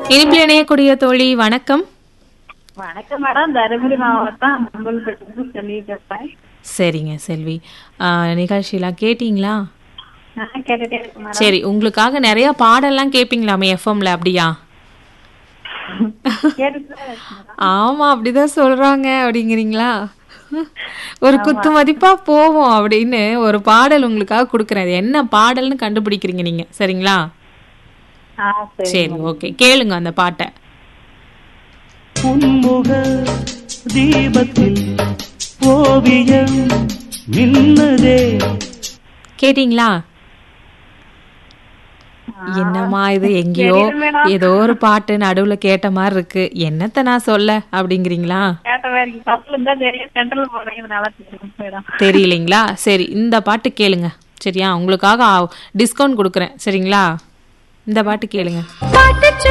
இனிப்பில் இணையக்கூடிய தோழி வணக்கம். வணக்கம் மேடம். தருமபுரி மாவட்டம் மம்பல்பட்டு செல்வி பேசுறேன். சரிங்க செல்வி, நிகழ்ச்சியெல்லாம் கேட்டீங்களா? கேட்டுட்டே இருக்கு மேடம். சரி, உங்களுக்காக நிறைய பாடல்லாம் கேட்பீங்களாமே எஃப்எம்ல, அப்படியா? கேட்டுட்டுதான் இருக்கு மேடம். ஆமா, அப்படிதான் சொல்றாங்க அப்படிங்கிறீங்களா? ஒரு குத்து மதிப்பா போவோம் அப்படின்னு ஒரு பாடல் உங்களுக்காக கொடுக்குறேன். அது என்ன பாடல்னு கண்டுபிடிக்கிறீங்க நீங்க, சரிங்களா? சரி, ஓகே, கேளுங்க அந்த பாட்டை. உன்முக தீபத்தில் ஓவியம் மின்னதே. கேட்டீங்களா? என்னம்மா இது, எங்கேயோ ஏதோ ஒரு பாட்டு நடுவுல கேட்ட மாதிரி இருக்கு, என்னத்த நான் சொல்ல அப்படிங்கிறீங்களா? தெரியலீங்களா? சரி, இந்த பாட்டு கேளுங்க, சரியா? உங்களுக்காக டிஸ்கவுண்ட் கொடுக்குறேன், சரிங்களா? இந்த பாட்டு கேளுங்க.